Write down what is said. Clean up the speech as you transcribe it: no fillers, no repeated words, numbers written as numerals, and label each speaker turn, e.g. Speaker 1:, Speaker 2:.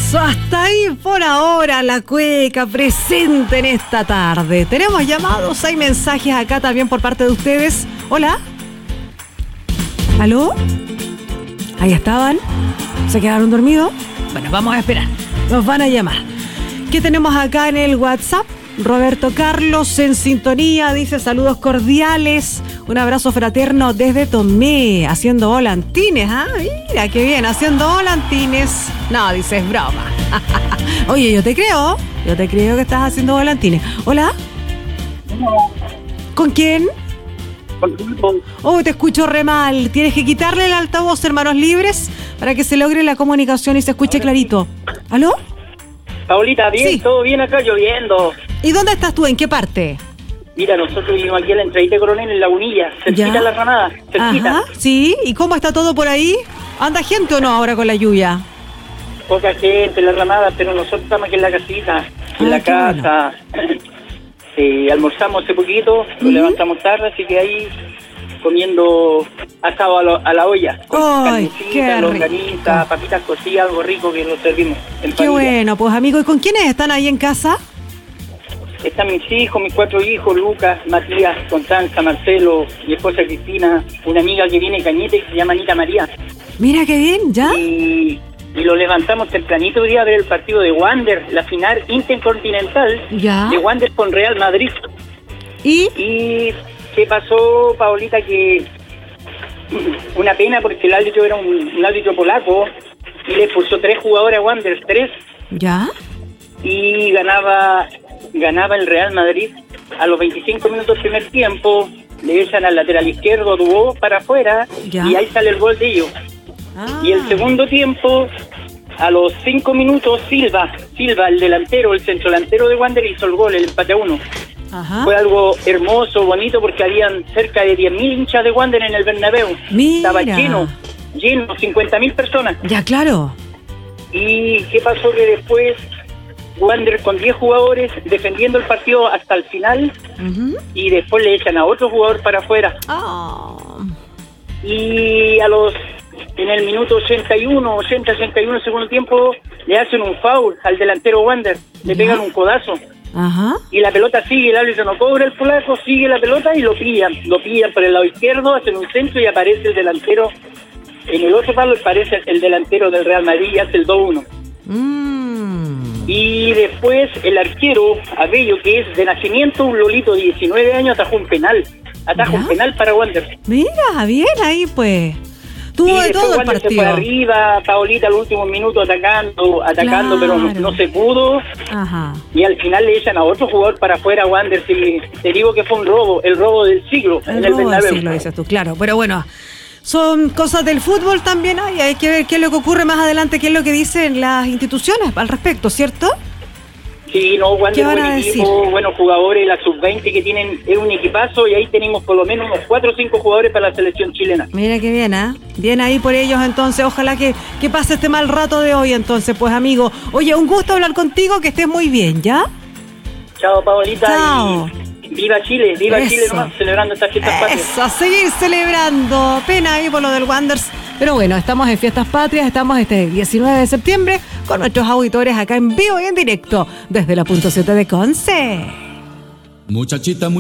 Speaker 1: Eso, hasta ahí por ahora la cueca presente en esta tarde. Tenemos llamados, hay mensajes acá también por parte de ustedes. Hola. ¿Aló? Ahí estaban. ¿Se quedaron dormidos? Bueno, vamos a esperar. Nos van a llamar. ¿Qué tenemos acá en el WhatsApp? Roberto Carlos en sintonía, dice saludos cordiales, un abrazo fraterno desde Tomé, haciendo volantines, mira qué bien, haciendo volantines. No, dice, es broma. Oye, yo te creo que estás haciendo volantines. ¿Hola? ¿Con quién? Oh, te escucho re mal, tienes que quitarle el altavoz, hermanos libres, para que se logre la comunicación y se escuche clarito. ¿Aló?
Speaker 2: Paulita, bien, sí. Todo bien acá, lloviendo.
Speaker 1: ¿Y dónde estás tú? ¿En qué parte?
Speaker 2: Mira, nosotros vivimos aquí en la entradita de Coronel, en Lagunilla, cerquita de la Granada, cerquita.
Speaker 1: Ajá, sí, ¿y cómo está todo por ahí? ¿Anda gente o no ahora con la lluvia?
Speaker 2: Poca gente en la Granada, pero nosotros estamos aquí en la casita, en la casa. Bueno. Almorzamos hace poquito, nos levantamos tarde, así que ahí comiendo asado a la olla.
Speaker 1: ¡Ay, qué
Speaker 2: longaniza, papitas cocidas, algo rico que nos servimos en
Speaker 1: qué
Speaker 2: familia.
Speaker 1: Bueno, pues amigo, ¿y con quiénes están ahí en casa?
Speaker 2: Están mis hijos, mis 4 hijos, Lucas, Matías, Constanza, Marcelo, mi esposa Cristina, una amiga que viene de Cañete que se llama Anita María.
Speaker 1: Mira qué bien, ¿ya?
Speaker 2: Y lo levantamos tempranito hoy día a ver el partido de Wander, la final intercontinental de Wander con Real Madrid. ¿Y qué pasó, Paolita? Que una pena porque el árbitro era un árbitro polaco y le puso 3 jugadores a Wander, 3.
Speaker 1: ¿Ya?
Speaker 2: Y ganaba el Real Madrid a los 25 minutos del primer tiempo, le echan al lateral izquierdo, Dubó para afuera, y ahí sale el gol de ellos. Y el segundo tiempo, a los 5 minutos, Silva, el delantero, el centrodelantero de Wander, hizo el gol, el empate a 1.
Speaker 1: Ajá.
Speaker 2: Fue algo hermoso, bonito, porque habían cerca de 10.000 hinchas de Wander en el Bernabéu.
Speaker 1: Mira.
Speaker 2: Estaba lleno, 50.000 personas.
Speaker 1: Ya, claro.
Speaker 2: ¿Y qué pasó? Que después Wander con 10 jugadores defendiendo el partido hasta el final, y después le echan a otro jugador para afuera. Y en el minuto 81 segundo tiempo, le hacen un foul al delantero Wander, le pegan un codazo.
Speaker 1: Ajá.
Speaker 2: Y la pelota sigue, el árbitro no cobra, el polaco sigue la pelota y lo pillan por el lado izquierdo, hacen un centro y aparece el delantero en el otro palo, aparece el delantero del Real Madrid y hace el 2-1. Y después el arquero Abello, que es de nacimiento un lolito de 19 años, atajó un penal para Wander.
Speaker 1: Mira, bien ahí pues. Tuvo de todo el partido.
Speaker 2: Se fue arriba, Paolita al último minuto atacando, claro, pero no se pudo.
Speaker 1: Ajá.
Speaker 2: Y al final le echan a otro jugador para afuera, Wander. Si te digo que fue un robo, el robo del siglo.
Speaker 1: El robo del siglo, dices tú, claro. Pero bueno, son cosas del fútbol también, hay que ver qué es lo que ocurre más adelante, qué es lo que dicen las instituciones al respecto, ¿cierto?
Speaker 2: Sí, no, Wander es buen equipo, buenos jugadores, la sub-20 que tienen es un equipazo y ahí tenemos por lo menos unos 4 o 5 jugadores para la selección chilena.
Speaker 1: Mira qué bien, bien ahí por ellos entonces, ojalá que pase este mal rato de hoy entonces, pues amigo. Oye, un gusto hablar contigo, que estés muy bien, ¿ya?
Speaker 2: Chao, Paolita.
Speaker 1: Chao.
Speaker 2: Viva Chile nomás, celebrando estas fiestas patrias.
Speaker 1: Eso, a seguir celebrando. Pena ahí por lo del Wanderers. Pero bueno, estamos en Fiestas Patrias, estamos este 19 de septiembre con nuestros auditores acá en vivo y en directo desde la .7 de Conce.
Speaker 3: Muchachita,